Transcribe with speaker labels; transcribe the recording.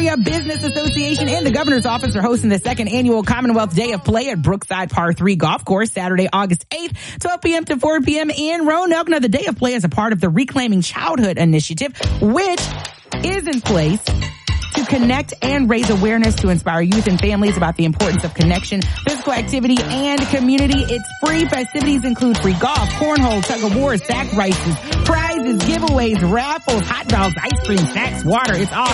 Speaker 1: Area Business Association and the Governor's Office are hosting the second annual Commonwealth Day of Play at Brookside Par 3 Golf Course, Saturday, August 8th, 12 p.m. to 4 p.m. in Roanoke. Now, the Day of Play is a part of the Reclaiming Childhood initiative, which is in place to connect and raise awareness to inspire youth and families about the importance of connection, physical activity, and community. It's free. Festivities include free golf, cornhole, tug of war, sack races, prizes, giveaways, raffles, hot dogs, ice cream, snacks, water. It's all